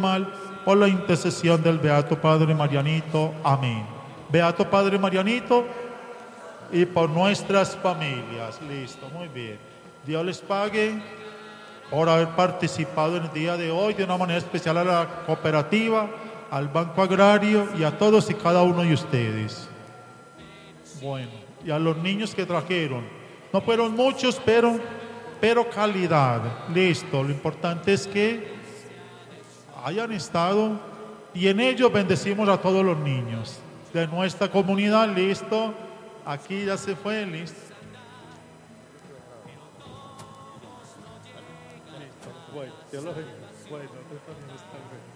mal, por la intercesión del Beato Padre Marianito. Amén. Beato Padre Marianito, y por nuestras familias. Listo, muy bien. Dios les pague por haber participado en el día de hoy de una manera especial a la cooperativa, al Banco Agrario y a todos y cada uno de ustedes. Bueno, y a los niños que trajeron. No fueron muchos, pero calidad. Listo, lo importante es que hayan estado y en ellos bendecimos a todos los niños de nuestra comunidad. Listo, aquí ya se fue, listo. Listo, bueno, Dios los bendiga. Bueno,